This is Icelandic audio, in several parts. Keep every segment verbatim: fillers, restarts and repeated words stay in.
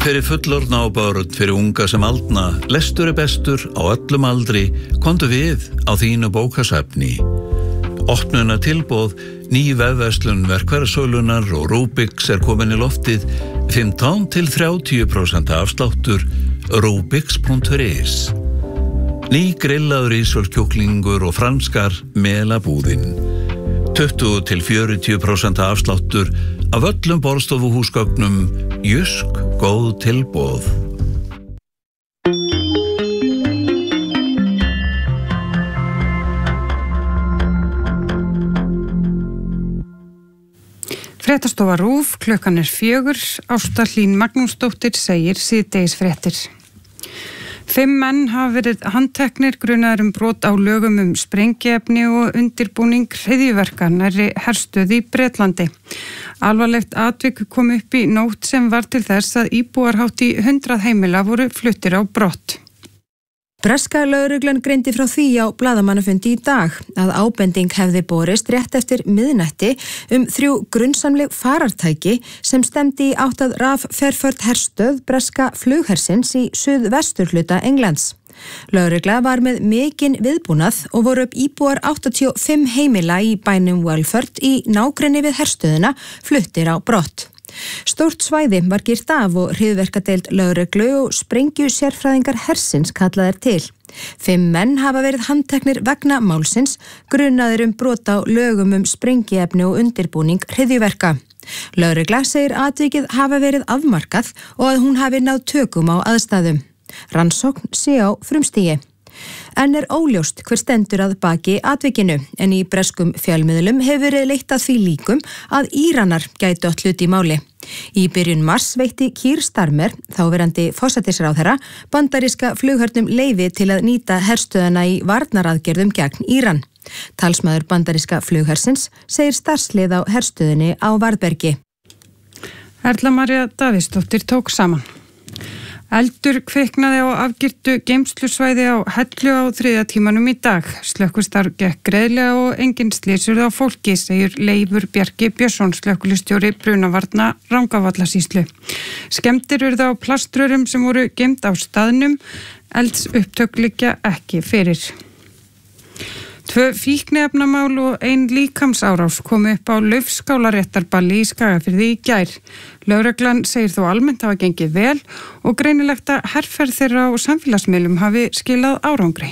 Fyrir fullorðna og börn, fyrir unga sem aldna, lestur er bestur á öllum aldri, komdu við á þínu bókasafni. Opnuna tilboð, ný vefverslun verkfærasölunar og Rubix er komin í loftið, fimmtán til þrjátíu prósent afsláttur, rubix punktur is. Ný grillaður ísölkjúklingur og franskar melabúðin. tuttugu til fjörutíu prósent afsláttur af öllum borðstofuhúsgögnum, Jysk góð tilboð. Fréttastofa RÚV, klukkan er fjögur, Ásta Hlín Magnúsdóttir segir síðdegisfréttir. Fimm menn hafa verið handteknir grunaðir um brot á lögum um sprengiefni og undirbúning hryðjuverka nærri herstöð í Bretlandi. Alvarlegt atvik kom upp í nótt sem var til þess að íbúar hátt í hundrað heimila voru fluttir á brott. Breska lögreglan greindi frá því á blaðamannafundi í dag að ábending hefði borist rétt eftir miðnætti um þrjú grunnsamleg farartæki sem stemdi í átt að Raf Fairford herstöð breska flughersins í suðvesturhluta Englands. Lögregla var með mikinn viðbúnað og voru upp íbúar áttatíu og fimm heimila í bænum Welford í nágrenni við herstöðina fluttir á brott. Stórt svæði var girt af og hryðjuverkadeild lögreglu og sprengju sérfræðingar hersins kallaðir til. Fimm menn hafa verið handteknir vegna málsins, grunaðir um brot á lögum um sprengiefni og undirbúning hryðjuverka. Lögregla segir atvikið hafa verið afmarkað og að hún hafi náð tökum á aðstæðum. Rannsókn sé á frumstigi. En er óljóst hver stendur að baki atvikinu, en í breskum fjölmiðlum hefur verið leitt að því líkum að Íranar gætu átt hlut í máli. Í byrjun mars veitti Keir Starmer, þáverandi forsætisráðherra, bandaríska flughernum leyfi til að nýta herstöðina í varnaraðgerðum gegn Íran. Talsmaður bandaríska flughersins segir starfslið á herstöðinni á Varðbergi. Erla María Davíðsdóttir tók saman. Eldur kviknaði á afgirtu geymslusvæði á Hellu á þriðja tímanum í dag. Slökkvistarf gekk greiðlega og engin slys urðu á fólki, segir Leifur Bjarki Björnsson, slökkvilistjóri brunavarna Rangárvallasýslu. Skemmdir urðu á plaströrum sem voru geymd á staðnum, eldsupptök liggja ekki fyrir. Tvö fíkniefnamál og ein líkamsárás komu upp á Laufskálaréttarballi í Skagafirði í gær. Lögreglan segir þó almennt hafa gengið vel og greinilegt að herferð þeirra á samfélagsmiðlum hafi skilað árangri.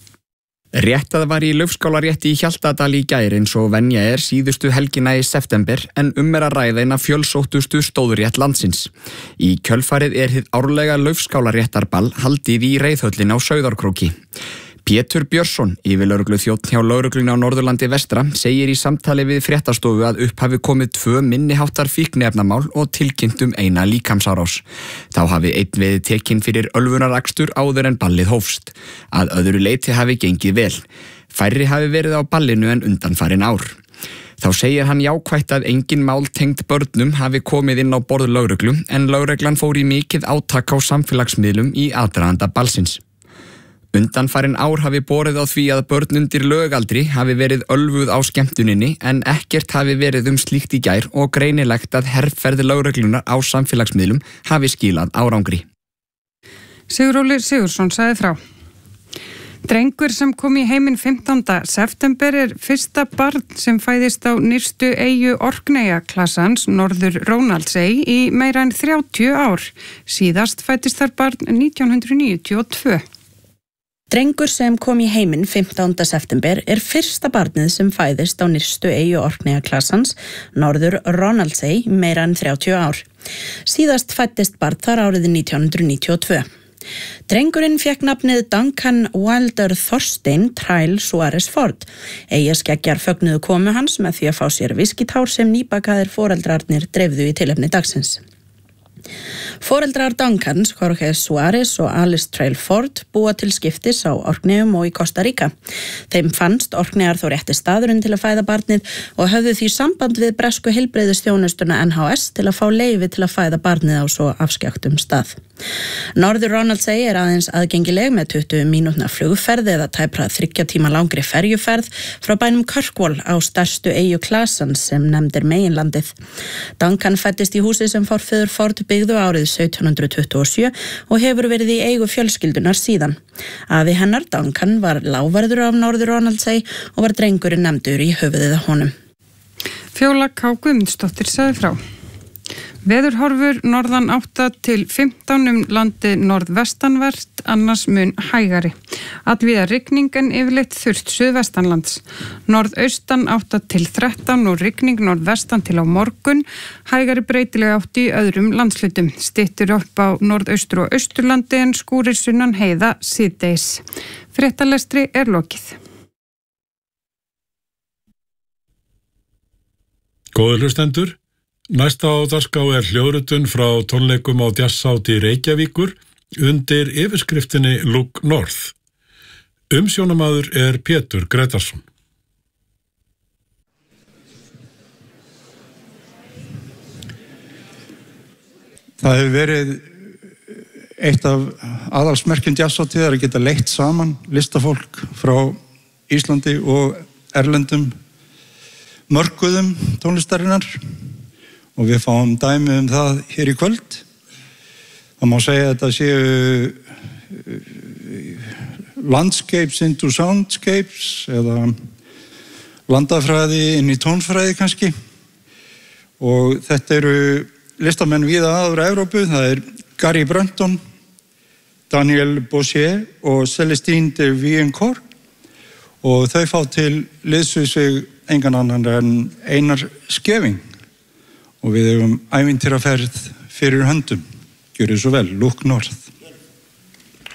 Réttað var í Laufskálarétti í Hjaltadal í gær eins og venja er síðustu helgina í september en um er að ræða eina fjölsóttustu stóðurétt landsins. Í kjölfarið er hið árlega Laufskálaréttarball haldið í reiðhöllin á Sauðárkróki. Pétur Björnsson, yfirlögregluþjónn hjá lögreglunni á Norðurlandi vestra, segir í samtali við fréttastofu að upp hafi komið tvö minniháttar fíkniefnamál og tilkynnt um eina líkamsárás. Þá hafi einn verið tekinn fyrir ölvunarakstur áður en ballið hófst. Að öðru leyti hafi gengið vel. Færri hafi verið á ballinu en undanfarin ár. Þá segir hann jákvætt að engin mál tengd börnum hafi komið inn á borð lögreglu en lögreglan fór í mikið átak á samfélagsmiðlum í aðdraganda ballsins. Undanfarin ár hafi borið á því að börn undir lögaldri hafi verið ölvuð á skemmtuninni en ekkert hafi verið um slíkt í gær og greinilegt að herferð lögreglunar á samfélagsmiðlum hafi skilað árangri. Siguróli Sigursson sagði frá. Drengur sem kom í heiminn fimmtánda september er fyrsta barn sem fæðist á nyrstu eyju Orkneyjaklassans, Norður Ronaldsey, í meira en þrjátíu ár. Síðast fæddist þar barn nítján hundruð níutíu og tvö. Drengur sem kom í heiminn fimmtánda september er fyrsta barnið sem fæðist á nyrstu eyju Orkneyjaklassans, Norður Ronaldsey, meira en þrjátíu ár. Síðast fæddist barn þar árið nítján hundruð níutíu og tvö. Drengurinn fékk nafnið Duncan Wilder Thorstein Trail Suarez Ford. Eyjaskeggjar fögnuðu komu hans með því að fá sér viskítár sem nýbakaðir foreldrarnir dreifðu í tilefni dagsins. Foreldrar Duncans, Jorge Suárez og Alice Trail Ford búa til skiptis á Orkneyjum og í Costa Rica. Þeim fannst Orkneyjar þó rétti staðurinn til að fæða barnið og höfðu því samband við bresku heilbrigðisþjónustuna N H S til að fá leyfi til að fæða barnið á svo afskektum stað. Norður Ronaldsey er aðeins aðgengileg með tuttugu mínútna flugferð eða tæpra þriggja tíma langri ferjuferð frá bænum Kirkwall á stærstu eyju Klassans sem nefndir meginlandið. Duncan fæddist í húsi sem forfeður Ford byggðu árið árið sautján hundruð tuttugu og sjö og hefur verið í eigu fjölskyldunar síðan. Afi hennar, Duncan, var lávarður af Norður Ronaldsey og var drengurinn nefndur í höfuðið á honum. Fjóla K. Guðmundsdóttir sagði frá. Veðurhorfur norðan átta til fimmtán um landi norðvestanvert, annars mun hægari. Allvíða rigning en yfirleitt þurrt suðvestanlands. Norðaustan átta til þrettán og rigning norðvestan til á morgun, hægari breytilega átt í öðrum landslutum. Styttir upp á norðaustur og austurlandi en skúrir sunnan heiða síðdegis. Fréttalestri er lokið. Góðir hlustendur. Næsta á dagskrá er hljóðritun frá tónleikum á Jazzhátíð Reykjavíkur undir yfirskriftinni Look North. Umsjónamaður er Pétur Gretarsson. Það hefur verið eitt af aðalsmerkjum Jazzhátíðar að geta leitt saman listafólk frá Íslandi og erlendum mörkuðum tónlistarinnar. Og við fáum dæmi um það hér í kvöld. Það má segja að þetta séu landscapes into soundscapes eða landafræði inn í tónfræði kannski. Og þetta eru listamenn víða að úr Evrópu. Það er Gary Brunton, Daniel Bossier og Celestine de Viencourt. Og þau fá til liðs við sig engan annan en Einar Skeving. Og við hefum ævintýraferð fyrir höndum. Gjörið svo vel, Look North.